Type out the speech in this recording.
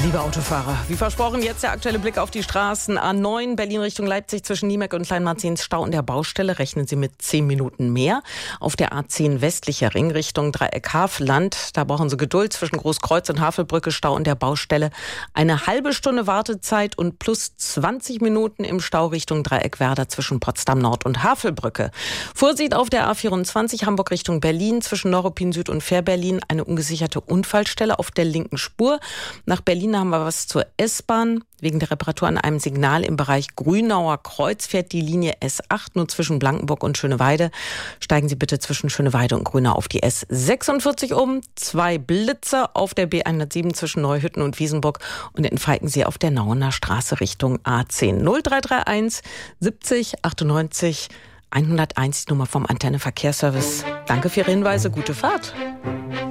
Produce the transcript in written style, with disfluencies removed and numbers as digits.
Liebe Autofahrer, wie versprochen, jetzt der aktuelle Blick auf die Straßen. A9 Berlin Richtung Leipzig zwischen Niemeck und Kleinmarzahn Stau an der Baustelle. Rechnen Sie mit 10 Minuten mehr. Auf der A10 westlicher Ring Richtung Dreieck Havelland. Da brauchen Sie Geduld zwischen Großkreuz und Havelbrücke. Stau an der Baustelle. Eine halbe Stunde Wartezeit und plus 20 Minuten im Stau Richtung Dreieck Werder zwischen Potsdam Nord und Havelbrücke. Vorsicht auf der A24 Hamburg Richtung Berlin zwischen Neuruppin Süd und Fährberlin. Eine ungesicherte Unfallstelle auf der linken Spur. Nach Berlin haben wir was zur S-Bahn. Wegen der Reparatur an einem Signal im Bereich Grünauer Kreuz fährt die Linie S8 nur zwischen Blankenburg und Schöneweide. Steigen Sie bitte zwischen Schöneweide und Grünau auf die S46 um. 2 Blitzer auf der B107 zwischen Neuhütten und Wiesenburg und in Falkensee auf der Nauener Straße Richtung A10. 0331 70 98 101, die Nummer vom Antenne Verkehrsservice. Danke für Ihre Hinweise. Gute Fahrt.